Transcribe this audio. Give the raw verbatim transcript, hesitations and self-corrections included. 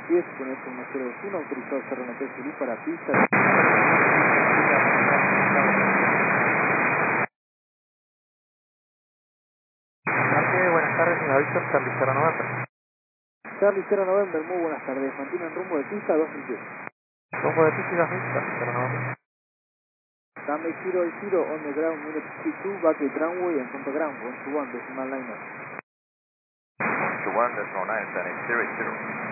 diez, pones uno cero dos uno, autorizado C R N T Zulí para pista. Marque, buenas tardes, señor Víctor, Charlie cero noventa. Charlie cero November, muy buenas tardes, mantienen rumbo de pista dos mil diez. Rumbo de pista y dos mil cero noventa. Dame zero zero on the ground, minute fifty-two, back at runway and contact ground, one to one, decimal nine. one to one, decimal nine, standing zero zero.